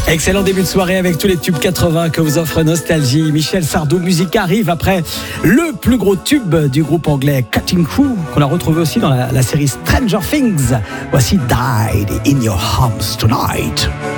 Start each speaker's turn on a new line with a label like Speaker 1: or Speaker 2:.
Speaker 1: Excellent début de soirée avec tous les tubes 80 que vous offre Nostalgie. Michel Sardou, musique arrive après le plus gros tube du groupe anglais Cutting Crew, qu'on a retrouvé aussi dans la série Stranger Things. Voici Died in Your Arms Tonight.